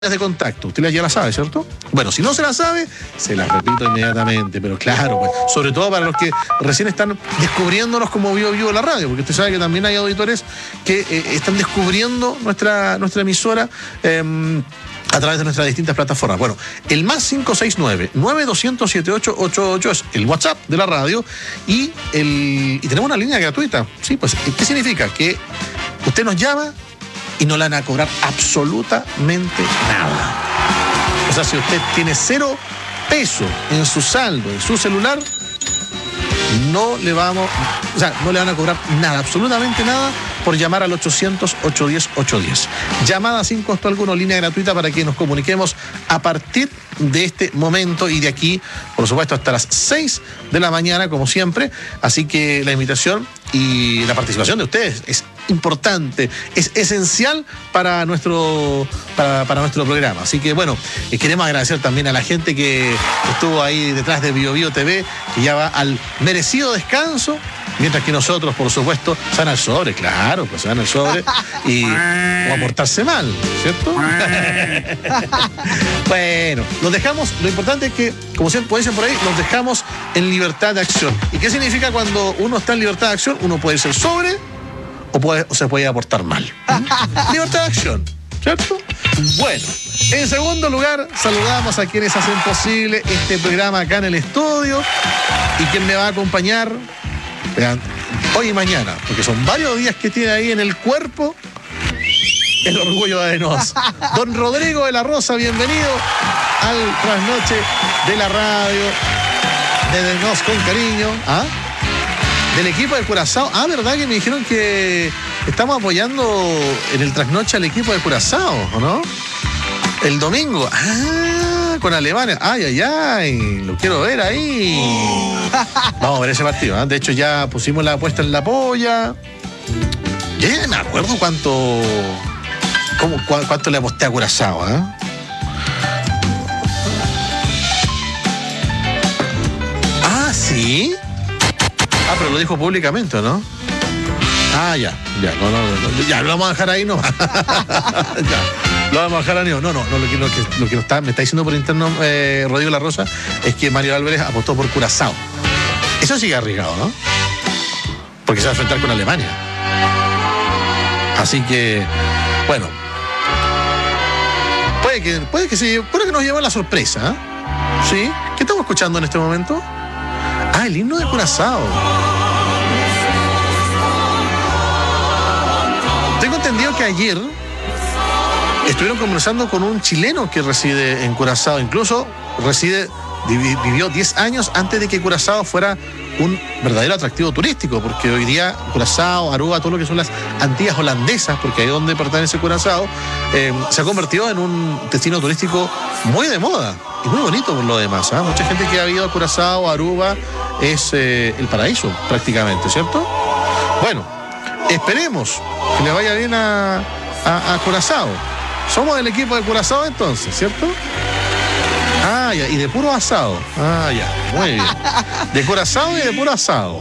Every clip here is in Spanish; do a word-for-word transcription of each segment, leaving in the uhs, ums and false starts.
de contacto, usted ya la sabe, ¿cierto? Bueno, si no se la sabe, se la repito inmediatamente, pero claro, pues, sobre todo para los que recién están descubriéndonos como Bio Bio la radio, porque usted sabe que también hay auditores que eh, están descubriendo nuestra, nuestra emisora eh, a través de nuestras distintas plataformas. Bueno, el más cinco seis nueve, nueve dos cero cero, siete ocho ocho ocho es el WhatsApp de la radio y, el, y tenemos una línea gratuita. Sí, pues, ¿qué significa? Que usted nos llama y no le van a cobrar absolutamente nada. O sea, si usted tiene cero peso en su saldo, en su celular, no le vamos, o sea, no le van a cobrar nada, absolutamente nada, por llamar al ochocientos, ochocientos diez, ochocientos diez. Llamada sin costo alguno, línea gratuita para que nos comuniquemos a partir de este momento y de aquí, por supuesto, hasta las seis de la mañana, como siempre. Así que la invitación y la participación de ustedes es importante, es esencial para nuestro, para, para nuestro programa. Así que, bueno, eh, queremos agradecer también a la gente que estuvo ahí detrás de Bio Bio T V, que ya va al merecido descanso, mientras que nosotros, por supuesto, se van al sobre, claro, pues se van al sobre y o a portarse mal, ¿cierto? Bueno, nos dejamos, lo importante es que, como siempre dicen por ahí, nos dejamos en libertad de acción. ¿Y qué significa cuando uno está en libertad de acción? Uno puede ser sobre o, puede, o se puede aportar mal. ¿Mm? Libertad de acción, ¿cierto? Bueno, en segundo lugar, saludamos a quienes hacen posible este programa acá en el estudio y quien me va a acompañar, vean, hoy y mañana, porque son varios días que tiene ahí en el cuerpo el orgullo de Nos. Don Rodrigo de la Rosa, bienvenido al trasnoche de la radio de Nos con cariño. ¿Ah? Del equipo de Curazao. Ah, ¿verdad que me dijeron que estamos apoyando en el trasnoche al equipo de Curazao, ¿o no? El domingo. Ah, con Alemania. Ay, ay, ay. Lo quiero ver ahí. Vamos a ver ese partido, ¿eh? De hecho, ya pusimos la apuesta en la polla. Ya me acuerdo cuánto. Cómo, cu cuánto le aposté a Curazao, ¿eh? Ah, ¿sí? Ah, pero lo dijo públicamente, ¿no? Ah, ya, ya, no, no, no, ya, lo vamos a dejar ahí, no. Ya, lo vamos a dejar ahí, no, no, no, lo que, lo que, lo que está, me está diciendo por interno eh, Rodrigo La Rosa es que Mario Álvarez apostó por Curazao. Eso sigue arriesgado, ¿no? Porque se va a enfrentar con Alemania. Así que, bueno, puede que, puede que, sí, puede que nos lleve la sorpresa, ¿eh? ¿Sí? ¿Qué estamos escuchando en este momento? Ah, el himno de Curazao. Tengo entendido que ayer estuvieron conversando con un chileno que reside en Curazao. Incluso reside, vivió diez años antes de que Curazao fuera un verdadero atractivo turístico, porque hoy día Curazao, Aruba, todo lo que son las Antillas holandesas, porque ahí es donde pertenece Curazao, eh, se ha convertido en un destino turístico muy de moda y muy bonito por lo demás, ¿eh? Mucha gente que ha ido a Curazao, Aruba, es eh, el paraíso prácticamente, ¿cierto? Bueno, esperemos que le vaya bien a, a, a Curazao. Somos del equipo de Curazao entonces, ¿cierto? Ah, ya, y de puro asado. Ah, ya, muy bien. De Curazao y de puro asado.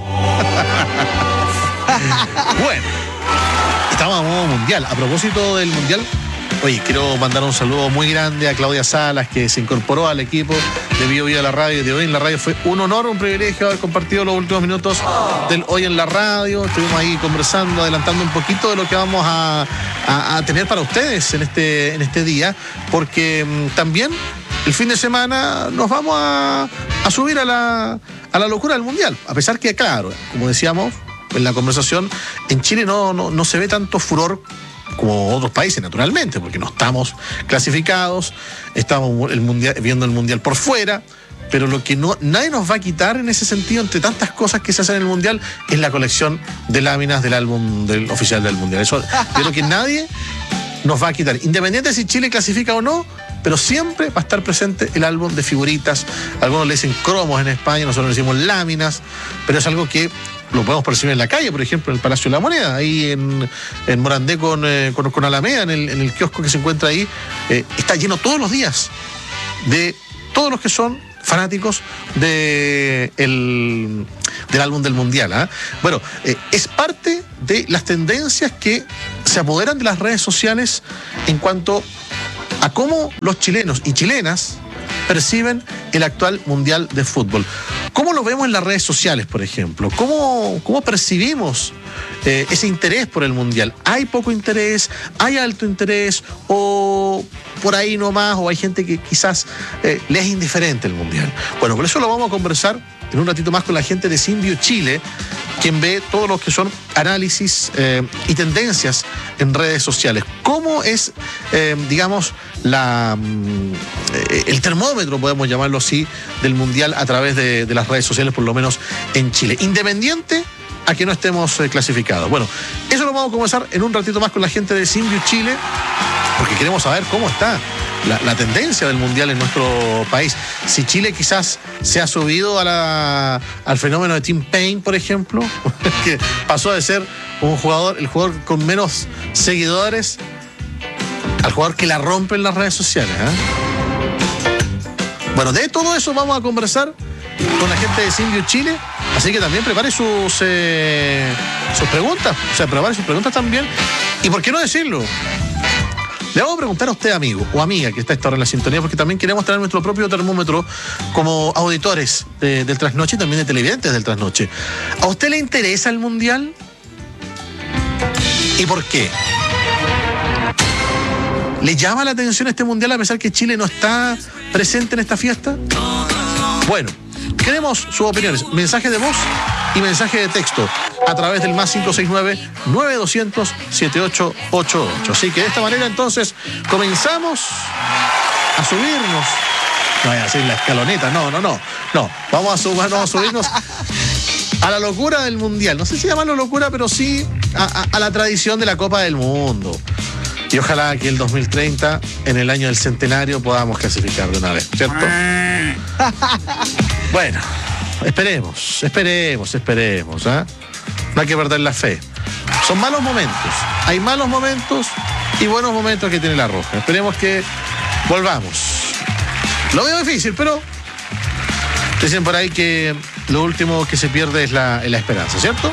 Bueno, estamos a modo mundial. A propósito del mundial, oye, quiero mandar un saludo muy grande a Claudia Salas, que se incorporó al equipo de Bio Bio a la radio. De hoy en la radio fue un honor, un privilegio haber compartido los últimos minutos del Hoy en la Radio. Estuvimos ahí conversando, adelantando un poquito de lo que vamos a, a, a tener para ustedes en este, en este día, porque mmm, también el fin de semana nos vamos a, a subir a la, a la locura del mundial. A pesar que, claro, como decíamos en la conversación, en Chile no, no, no se ve tanto furor como otros países, naturalmente, porque no estamos clasificados, estamos el mundial, viendo el mundial por fuera, pero lo que no, nadie nos va a quitar en ese sentido, entre tantas cosas que se hacen en el mundial, es la colección de láminas del álbum del oficial del mundial. Eso creo que nadie nos va a quitar, independiente si Chile clasifica o no, pero siempre va a estar presente el álbum de figuritas. Algunos le dicen cromos en España, nosotros le decimos láminas, pero es algo que lo podemos percibir en la calle, por ejemplo, en el Palacio de la Moneda, ahí en, en Morandé con, eh, con, con Alameda, en el, en el kiosco que se encuentra ahí, eh, está lleno todos los días de todos los que son fanáticos de el, del álbum del Mundial, ¿eh? Bueno, eh, es parte de las tendencias que se apoderan de las redes sociales en cuanto a cómo los chilenos y chilenas perciben el actual Mundial de Fútbol. ¿Cómo lo vemos en las redes sociales, por ejemplo? ¿Cómo, cómo percibimos eh, ese interés por el Mundial? ¿Hay poco interés? ¿Hay alto interés? ¿O por ahí nomás? ¿O hay gente que quizás eh, le es indiferente el Mundial? Bueno, por eso lo vamos a conversar en un ratito más con la gente de Symbio Chile, quien ve todos los que son análisis eh, y tendencias en redes sociales. ¿Cómo es, eh, digamos, la, eh, el termómetro, podemos llamarlo así, del Mundial a través de, de las redes sociales, por lo menos en Chile? Independiente a que no estemos eh, clasificados. Bueno, eso lo vamos a conversar en un ratito más con la gente de Symbio Chile, porque queremos saber cómo está La, la tendencia del Mundial en nuestro país. Si Chile quizás se ha subido a la, al fenómeno de Tim Payne, por ejemplo, que pasó de ser un jugador, el jugador con menos seguidores, al jugador que la rompe en las redes sociales, ¿eh? Bueno, de todo eso vamos a conversar con la gente de Symbio Chile, así que también prepare sus, eh, sus preguntas, o sea, prepare sus preguntas también, y por qué no decirlo, le vamos a preguntar a usted, amigo o amiga, que está a esta hora en la sintonía, porque también queremos tener nuestro propio termómetro como auditores de, del Trasnoche y también de televidentes del Trasnoche. ¿A usted le interesa el Mundial? ¿Y por qué? ¿Le llama la atención este Mundial a pesar que Chile no está presente en esta fiesta? Bueno, queremos sus opiniones, mensaje de voz y mensaje de texto a través del más cinco seis nueve, nueve dos cero cero, siete ocho ocho ocho. Así que de esta manera entonces comenzamos a subirnos. No voy a decir la escaloneta, no, no, no. No, vamos a, sub, vamos a subirnos a la locura del Mundial. No sé si llamarlo locura, pero sí a, a, a la tradición de la Copa del Mundo. Y ojalá que el dos mil treinta, en el año del centenario, podamos clasificar de una vez, ¿cierto? Bueno, esperemos, esperemos, esperemos, ¿eh? No hay que perder la fe. Son malos momentos. Hay malos momentos y buenos momentos que tiene la Roja. Esperemos que volvamos. Lo veo difícil, pero dicen por ahí que lo último que se pierde es la, es la esperanza, ¿cierto?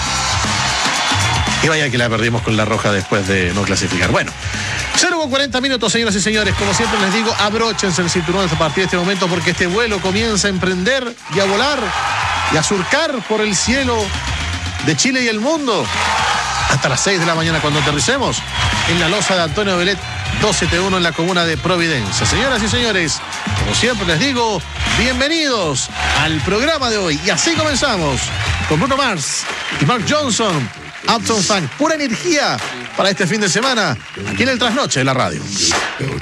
Y vaya que la perdimos con la Roja después de no clasificar. Bueno, cero con cuarenta minutos, señoras y señores. Como siempre les digo, abróchense el cinturón a partir de este momento, porque este vuelo comienza a emprender y a volar y a surcar por el cielo de Chile y el mundo hasta las seis de la mañana, cuando aterricemos en la losa de Antonio Belet doscientos setenta y uno en la comuna de Providencia. Señoras y señores, como siempre les digo, bienvenidos al programa de hoy. Y así comenzamos con Bruno Mars y Mark Johnson, Uptown Funk. Pura energía para este fin de semana aquí en el Trasnoche de la radio.